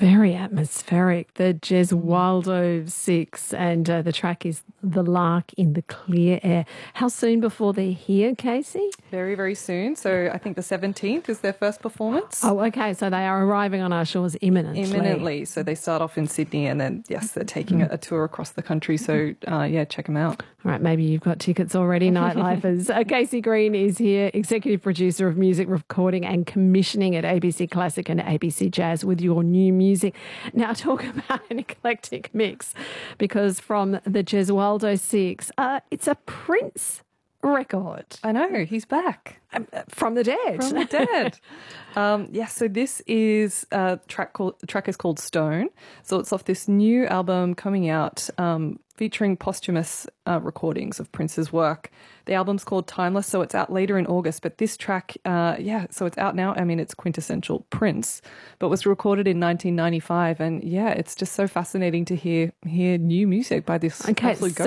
Very atmospheric. The Gesualdo Six, and the track is The Lark in the Clear Air. How soon before they're here, Casey? Very, very soon. So I think the 17th is their first performance. Oh, okay. So they are arriving on our shores imminently. Imminently. So they start off in Sydney and then, yes, they're taking a tour across the country. So, yeah, check them out. All right, maybe you've got tickets already, Nightlifers. Casey Green is here, executive producer of music recording and commissioning at ABC Classic and ABC Jazz with your new music. Now, talk about an eclectic mix, because from the Gesualdo Six, it's a Prince record. I know, he's back. From the dead. From the dead. So this is the track is called Stone. So it's off this new album coming out, featuring posthumous recordings of Prince's work. The album's called Timeless, so it's out later in August. But this track, so it's out now. I mean, it's quintessential Prince, but was recorded in 1995. And yeah, it's just so fascinating to hear new music by this absolute